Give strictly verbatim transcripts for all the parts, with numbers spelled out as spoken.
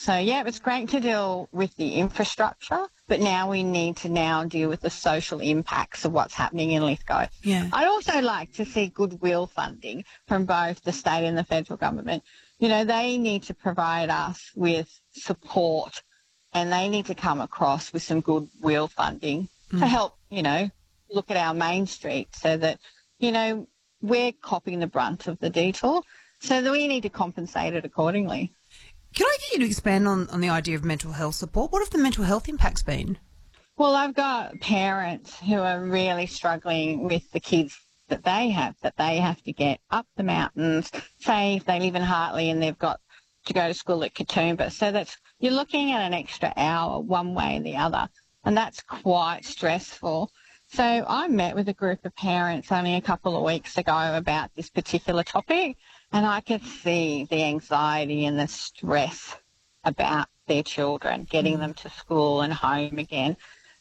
So, yeah, it's great to deal with the infrastructure, but now we need to now deal with the social impacts of what's happening in Lithgow. Yeah. I'd also like to see goodwill funding from both the state and the federal government. You know, they need to provide us with support, and they need to come across with some goodwill funding mm. to help, you know, look at our main street so that, you know, we're copping the brunt of the detour, so that we need to compensate it accordingly. Can I get you to expand on, on the idea of mental health support? What have the mental health impacts been? Well, I've got parents who are really struggling with the kids that they have, that they have to get up the mountains, say if they live in Hartley and they've got to go to school at Katoomba. So that's, you're looking at an extra hour one way or the other, and that's quite stressful. So I met with a group of parents only a couple of weeks ago about this particular topic, and I could see the anxiety and the stress about their children, getting them to school and home again.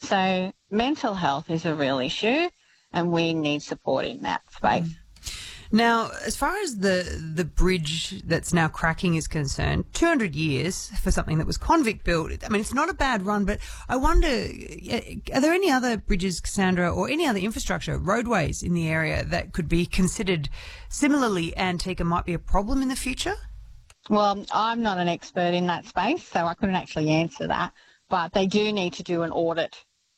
So mental health is a real issue, and we need support in that space. Now, as far as the the bridge that's now cracking is concerned, two hundred years for something that was convict built. I mean, it's not a bad run, but I wonder, are there any other bridges, Cassandra, or any other infrastructure, roadways in the area that could be considered similarly antique and might be a problem in the future? Well, I'm not an expert in that space, so I couldn't actually answer that, but they do need to do an audit.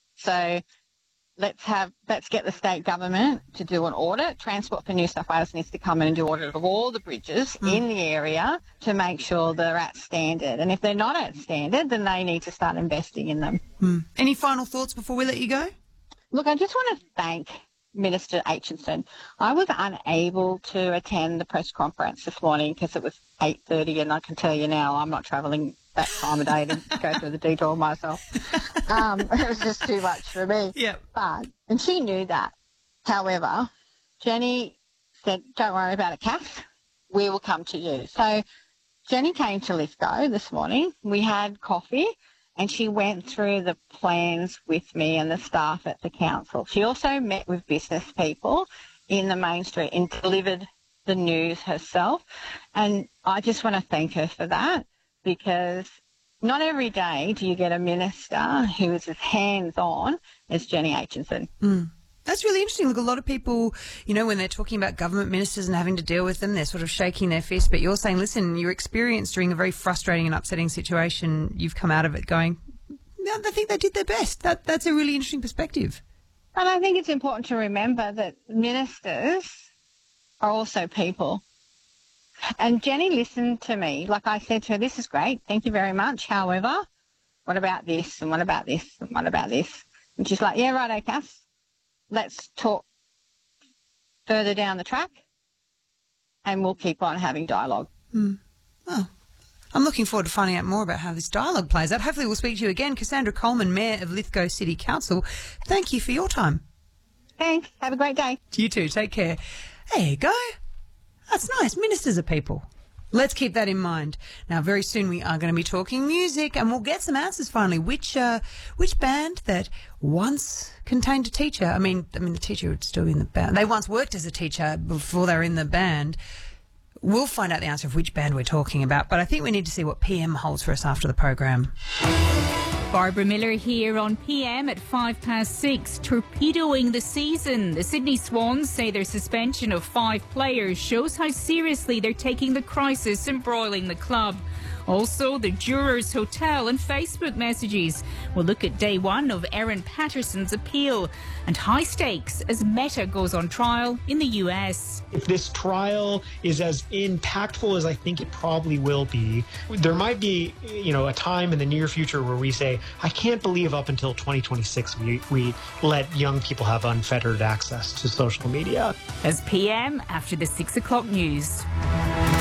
So Let's have, let's get the state government to do an audit. Transport for New South Wales needs to come in and do an audit of all the bridges mm. in the area to make sure they're at standard. And if they're not at standard, then they need to start investing in them. Mm. Any final thoughts before we let you go? Look, I just want to thank Minister Aitchison. I was unable to attend the press conference this morning because it was eight thirty, and I can tell you now I'm not travelling that time of day to go through the detour myself. Um, it was just too much for me. Yeah. But, and she knew that. However, Jenny said, don't worry about it, Cass. We will come to you. So Jenny came to Lithgow this morning. We had coffee, and she went through the plans with me and the staff at the council. She also met with business people in the main street and delivered the news herself. And I just want to thank her for that, because not every day do you get a minister who is as hands-on as Jenny Aitchison. Mm. That's really interesting. Look, a lot of people, you know, when they're talking about government ministers and having to deal with them, they're sort of shaking their fist. But you're saying, listen, your experience during a very frustrating and upsetting situation, you've come out of it going, no, I think they did their best. That That's a really interesting perspective. And I think it's important to remember that ministers are also people. And Jenny listened to me. Like I said to her, this is great, thank you very much. However, what about this and what about this and what about this? And she's like, yeah, righto, Cass. Let's talk further down the track and we'll keep on having dialogue. Mm. Well, I'm looking forward to finding out more about how this dialogue plays out. Hopefully we'll speak to you again. Cassandra Coleman, Mayor of Lithgow City Council, thank you for your time. Thanks. Have a great day. You too. Take care. There you go. That's nice. Ministers are people. Let's keep that in mind. Now, very soon we are going to be talking music, and we'll get some answers finally. Which uh, which band that once contained a teacher? I mean, I mean, the teacher would still be in the band. They once worked as a teacher before they were in the band. We'll find out the answer of which band we're talking about, but I think we need to see what P M holds for us after the program. Barbara Miller here on P M at five past six, torpedoing the season. The Sydney Swans say their suspension of five players shows how seriously they're taking the crisis embroiling the club. Also, the Jurors Hotel and Facebook messages. We'll look at day one of Erin Patterson's appeal and high stakes as Meta goes on trial in the U S. If this trial is as impactful as I think it probably will be, there might be, you know, a time in the near future where we say, I can't believe up until twenty twenty-six we, we let young people have unfettered access to social media. As P M after the six o'clock news.